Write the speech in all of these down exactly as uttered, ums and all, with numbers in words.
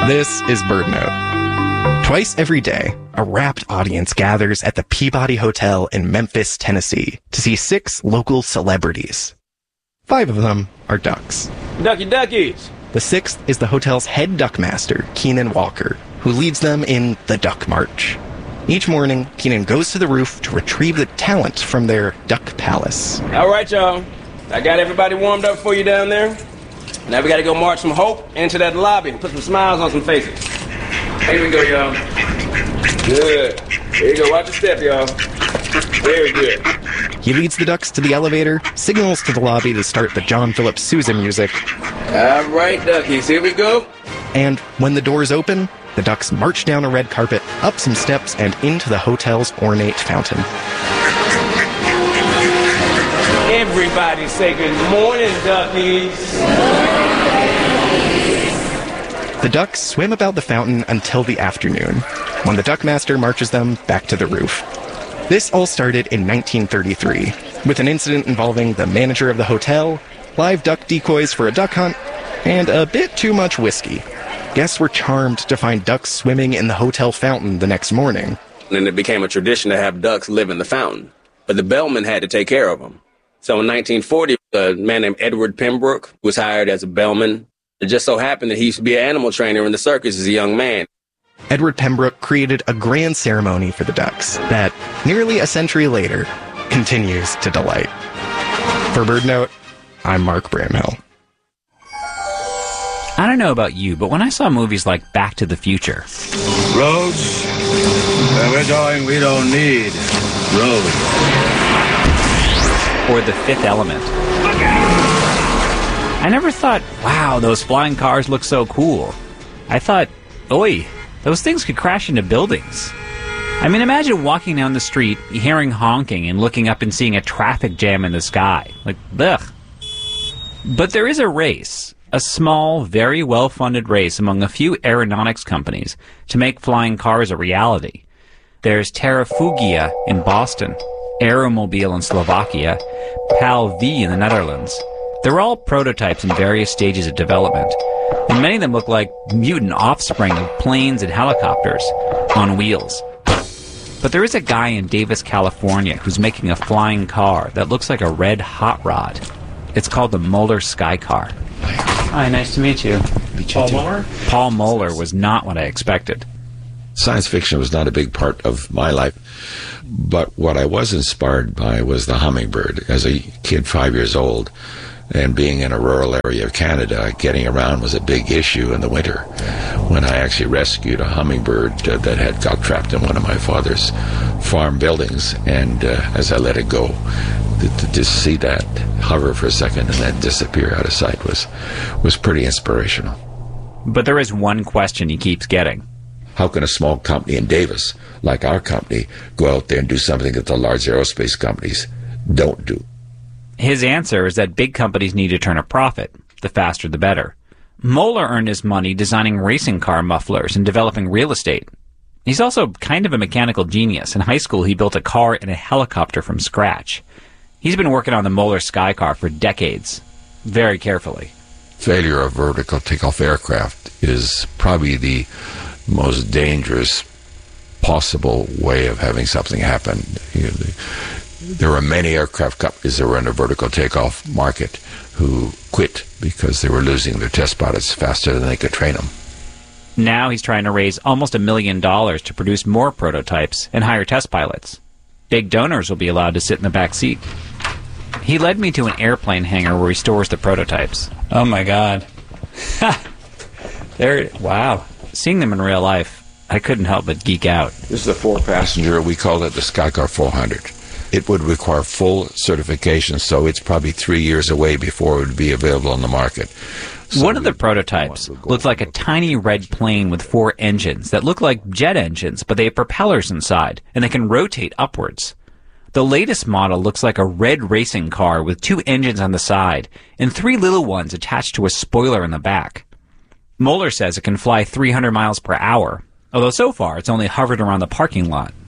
This is BirdNote. Twice every day, a rapt audience gathers at the Peabody Hotel in Memphis, Tennessee, to see six local celebrities. Five of them are ducks. Ducky duckies! The sixth is the hotel's head duck master, Keenan Walker, who leads them in the Duck March. Each morning, Keenan goes to the roof to retrieve the talent from their duck palace. All right, y'all. I got everybody warmed up for you down there. Now we gotta go march some hope into that lobby and put some smiles on some faces. Here we go, y'all. Good. There you go. Watch your step, y'all. Very good. He leads the ducks to the elevator, signals to the lobby to start the John Philip Sousa music. All right, duckies. Here we go. And when the doors open, the ducks march down a red carpet, up some steps, and into the hotel's ornate fountain. Everybody say good morning, duckies. The ducks swim about the fountain until the afternoon, when the duck master marches them back to the roof. This all started in nineteen thirty-three, with an incident involving the manager of the hotel, live duck decoys for a duck hunt, and a bit too much whiskey. Guests were charmed to find ducks swimming in the hotel fountain the next morning. And it became a tradition to have ducks live in the fountain, but the bellman had to take care of them. So in nineteen forty, a man named Edward Pembroke was hired as a bellman. It just so happened that he used to be an animal trainer in the circus as a young man. Edward Pembroke created a grand ceremony for the ducks that, nearly a century later, continues to delight. For BirdNote, I'm Mark Bramhill. I don't know about you, but when I saw movies like Back to the Future... Roads? Where we're going, we don't need roads. Or The Fifth Element. I never thought, wow, those flying cars look so cool. I thought, oi, those things could crash into buildings. I mean, imagine walking down the street, hearing honking, and looking up and seeing a traffic jam in the sky. Like, ugh. But there is a race, a small, very well-funded race among a few aeronautics companies to make flying cars a reality. There's Terrafugia in Boston, Aeromobile in Slovakia, PAL V in the Netherlands. They're all prototypes in various stages of development, and many of them look like mutant offspring of planes and helicopters on wheels. But there is a guy in Davis, California, who's making a flying car that looks like a red hot rod. It's called the Moeller Sky Car. Hi, nice to meet you. Meet you Paul Moeller? Paul Moeller was not what I expected. Science fiction was not a big part of my life, but what I was inspired by was the hummingbird. As a kid, five years old, and being in a rural area of Canada, getting around was a big issue in the winter, when I actually rescued a hummingbird uh, that had got trapped in one of my father's farm buildings, and uh, as I let it go, to, to just see that hover for a second and then disappear out of sight was, was pretty inspirational. But there is one question he keeps getting. How can a small company in Davis, like our company, go out there and do something that the large aerospace companies don't do? His answer is that big companies need to turn a profit. The faster, the better. Moeller earned his money designing racing car mufflers and developing real estate. He's also kind of a mechanical genius. In high school, he built a car and a helicopter from scratch. He's been working on the Moeller Sky Car for decades, very carefully. Failure of vertical takeoff aircraft is probably the most dangerous possible way of having something happen. You know, the, There are many aircraft companies that were in the vertical takeoff market who quit because they were losing their test pilots faster than they could train them. Now he's trying to raise almost a million dollars to produce more prototypes and hire test pilots. Big donors will be allowed to sit in the back seat. He led me to an airplane hangar where he stores the prototypes. Oh my God. There, wow. Seeing them in real life, I couldn't help but geek out. This is a four-passenger. We call it the Skycar four hundred. It would require full certification, so it's probably three years away before it would be available on the market. So One of the prototypes looked like a tiny red plane with four engines that look like jet engines, but they have propellers inside, and they can rotate upwards. The latest model looks like a red racing car with two engines on the side and three little ones attached to a spoiler in the back. Moeller says it can fly three hundred miles per hour, although so far it's only hovered around the parking lot.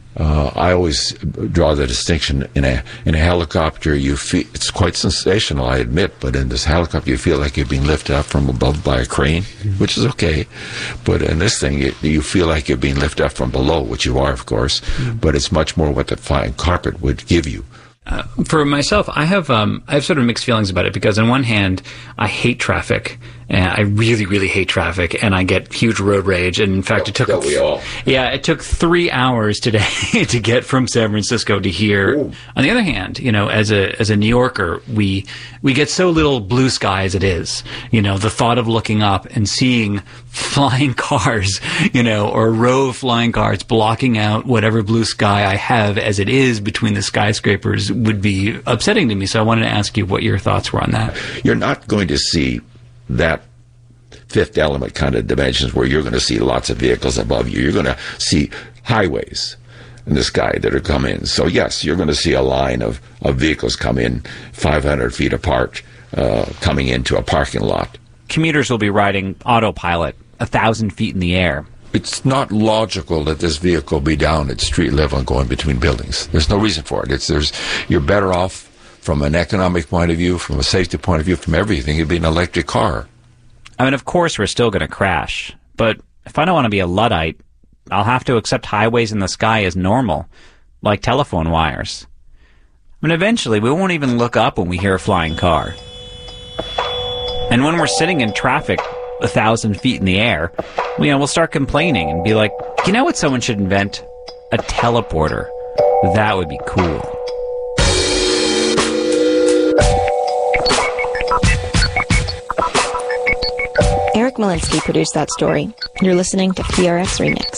Uh, I always draw the distinction in a in a helicopter. You feel it's quite sensational, I admit, but in this helicopter, you feel like you're being lifted up from above by a crane, which is okay. But in this thing, you, you feel like you're being lifted up from below, which you are, of course. Mm-hmm. But it's much more what the flying carpet would give you. Uh, for myself, I have um, I have sort of mixed feelings about it because on one hand, I hate traffic, and I really, really hate traffic, and I get huge road rage. And in fact, it took Don't we all? yeah, it took three hours today to get from San Francisco to here. Ooh. On the other hand, you know, as a as a New Yorker, we we get so little blue sky as it is. You know, the thought of looking up and seeing flying cars, you know, or a row of flying cars blocking out whatever blue sky I have as it is between the skyscrapers would be upsetting to me. So I wanted to ask you what your thoughts were on that. You're not going to see that Fifth Element kind of dimensions where you're going to see lots of vehicles above you. You're going to see highways in the sky that are come in. So yes, you're going to see a line of, of vehicles come in five hundred feet apart, uh, coming into a parking lot. Commuters will be riding autopilot a thousand feet in the air. It's not logical that this vehicle be down at street level and going between buildings. There's no reason for it. It's there's you're better off from an economic point of view, from a safety point of view, from everything. It'd be an electric car. I mean, of course, we're still going to crash. But if I don't want to be a Luddite, I'll have to accept highways in the sky as normal, like telephone wires. I mean, eventually, we won't even look up when we hear a flying car. And when we're sitting in traffic a thousand feet in the air, you know, we'll start complaining and be like, you know what someone should invent? A teleporter. That would be cool. Eric Malinsky produced that story. You're listening to P R X Remix.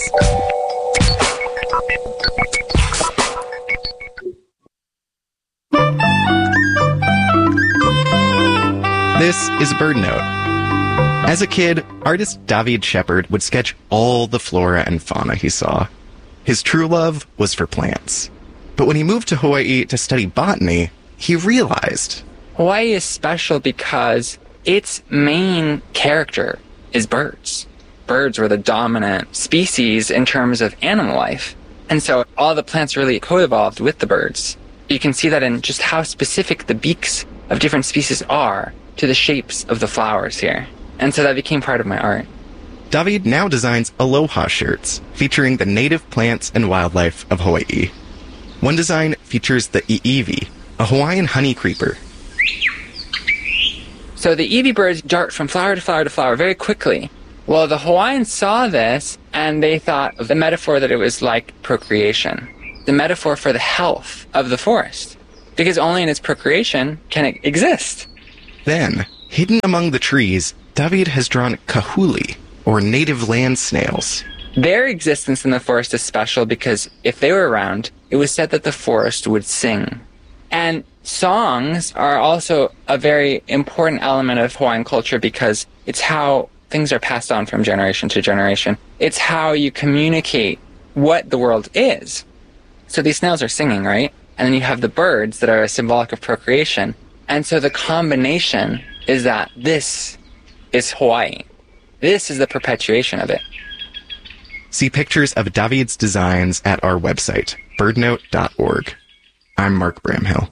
This is Bird Note. As a kid, artist David Shepard would sketch all the flora and fauna he saw. His true love was for plants. But when he moved to Hawaii to study botany, he realized Hawaii is special because its main character is birds. Birds were the dominant species in terms of animal life. And so all the plants really co-evolved with the birds. You can see that in just how specific the beaks of different species are to the shapes of the flowers here. And so that became part of my art. David now designs aloha shirts featuring the native plants and wildlife of Hawaii. One design features the iiwi, a Hawaiian honey creeper. So the iiwi birds dart from flower to flower to flower very quickly. Well, the Hawaiians saw this and they thought of the metaphor that it was like procreation, the metaphor for the health of the forest, because only in its procreation can it exist. Then, hidden among the trees, David has drawn kahuli, or native land snails. Their existence in the forest is special because if they were around, it was said that the forest would sing. And songs are also a very important element of Hawaiian culture because it's how things are passed on from generation to generation. It's how you communicate what the world is. So these snails are singing, right? And then you have the birds that are symbolic of procreation. And so the combination is that this is Hawaii. This is the perpetuation of it. See pictures of David's designs at our website, birdnote dot org. I'm Mark Bramhill.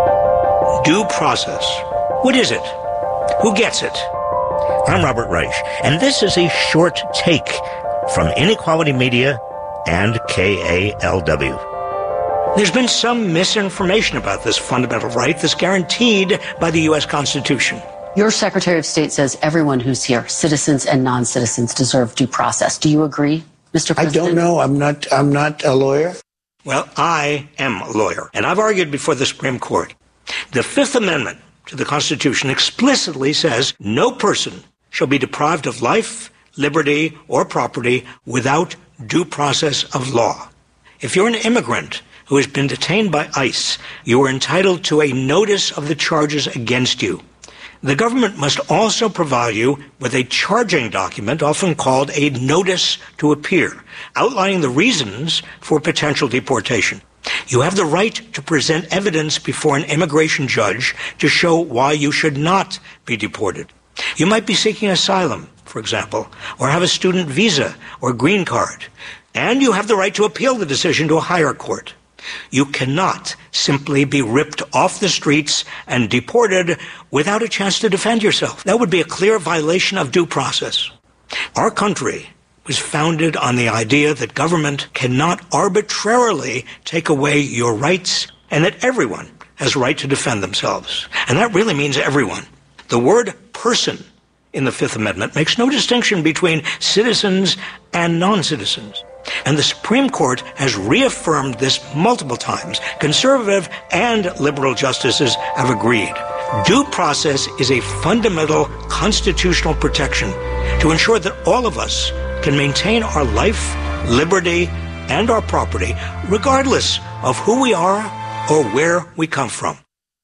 Due process. What is it? Who gets it? I'm Robert Reich, and this is a short take from Inequality Media and K A L W. There's been some misinformation about this fundamental right that's guaranteed by the U S Constitution. Your Secretary of State says everyone who's here, citizens and non-citizens, deserve due process. Do you agree, Mister President? I don't know. I'm not, I'm not a lawyer. Well, I am a lawyer, and I've argued before the Supreme Court. The Fifth Amendment to the Constitution explicitly says no person shall be deprived of life, liberty, or property without due process of law. If you're an immigrant who has been detained by ICE, you are entitled to a notice of the charges against you. The government must also provide you with a charging document, often called a notice to appear, outlining the reasons for potential deportation. You have the right to present evidence before an immigration judge to show why you should not be deported. You might be seeking asylum, for example, or have a student visa or green card. And you have the right to appeal the decision to a higher court. You cannot simply be ripped off the streets and deported without a chance to defend yourself. That would be a clear violation of due process. Our country was founded on the idea that government cannot arbitrarily take away your rights and that everyone has a right to defend themselves. And that really means everyone. The word person in the Fifth Amendment makes no distinction between citizens and non-citizens. And the Supreme Court has reaffirmed this multiple times. Conservative and liberal justices have agreed. Due process is a fundamental constitutional protection to ensure that all of us can maintain our life, liberty, and our property, regardless of who we are or where we come from.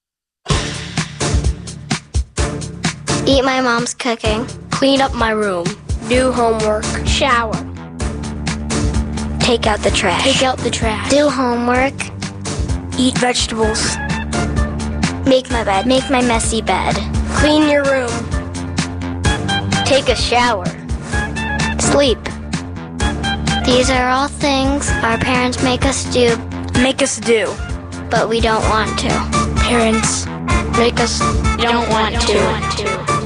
Eat my mom's cooking. Clean up my room. Do homework. Shower. Take out the trash. Take out the trash. Do homework. Eat vegetables. Make my bed. Make my messy bed. Clean your room. Take a shower. Sleep. These are all things our parents make us do. Make us do. But we don't want to. Parents make us don't, don't want to. Want to.